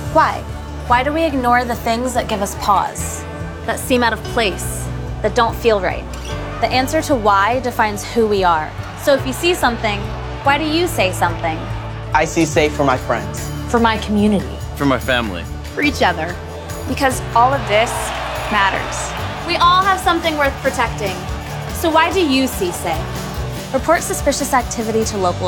Why? Why do we ignore the things that give us pause, that seem out of place, that don't feel right? The answer to why defines who we are. So if you see something, why do you say something? I see safe for my friends. For my community. For my family. For each other. Because all of this matters. We all have something worth protecting. So why do you see safe? Report suspicious activity to local